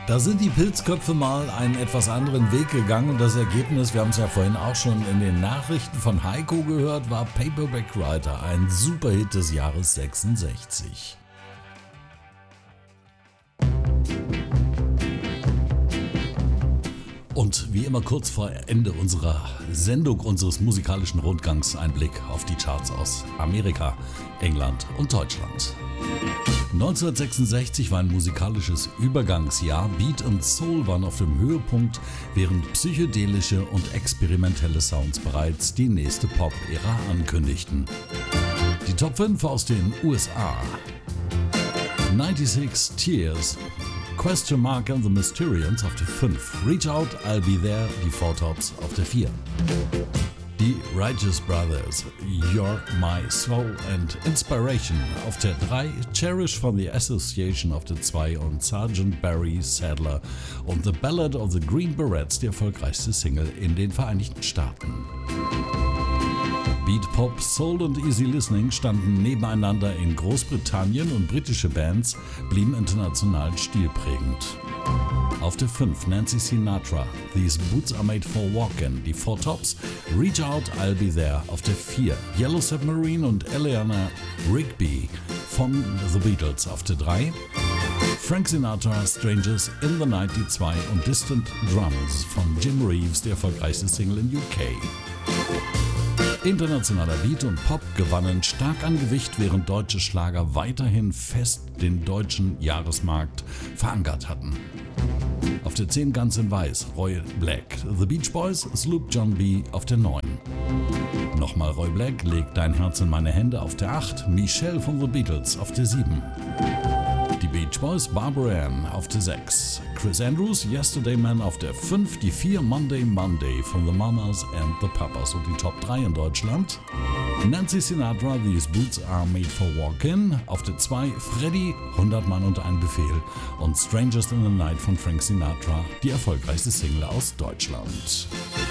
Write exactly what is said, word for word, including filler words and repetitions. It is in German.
Da sind die Pilzköpfe mal einen etwas anderen Weg gegangen und das Ergebnis, wir haben es ja vorhin auch schon in den Nachrichten von Heiko gehört, war Paperback Writer, ein Superhit des Jahres sechsundsechzig. Und wie immer kurz vor Ende unserer Sendung, unseres musikalischen Rundgangs, ein Blick auf die Charts aus Amerika, England und Deutschland. neunzehnhundertsechsundsechzig war ein musikalisches Übergangsjahr. Beat und Soul waren auf dem Höhepunkt, während psychedelische und experimentelle Sounds bereits die nächste Pop-Ära ankündigten. Die Top fünf aus den U S A. ninety-six Tears, Question Mark and the Mysterians auf der fünf, Reach Out, I'll Be There, die Four Tops auf der vier. Die Righteous Brothers, You're My Soul and Inspiration auf der drei, Cherish von The Association auf der zwei und Sergeant Barry Sadler und The Ballad of the Green Berets, die erfolgreichste Single in den Vereinigten Staaten. Beat, Pop, Soul und Easy Listening standen nebeneinander in Großbritannien und britische Bands blieben international stilprägend. Auf der fünf Nancy Sinatra, These Boots Are Made for Walking, die Four Tops, Reach Out, I'll Be There auf der vier, Yellow Submarine und Eleanor Rigby von The Beatles auf der drei, Frank Sinatra, Strangers in the Night die zwei und Distant Drums von Jim Reeves, die erfolgreichste Single in U K. Internationaler Beat und Pop gewannen stark an Gewicht, während deutsche Schlager weiterhin fest den deutschen Jahresmarkt verankert hatten. Auf der zehn Ganz in Weiß, Roy Black, The Beach Boys, Sloop John B. auf der neun. Nochmal Roy Black, Leg dein Herz in meine Hände auf der acht, Michelle von The Beatles auf der sieben. Die Beach Boys, Barbara Ann auf der sechs, Chris Andrews, Yesterday Man auf der fünf, die vier, Monday Monday von The Mamas and the Papas und die Top drei in Deutschland. Nancy Sinatra, These Boots Are Made for Walking auf der zwei, Freddy, hundert Mann und ein Befehl und Strangers in the Night von Frank Sinatra, die erfolgreichste Single aus Deutschland.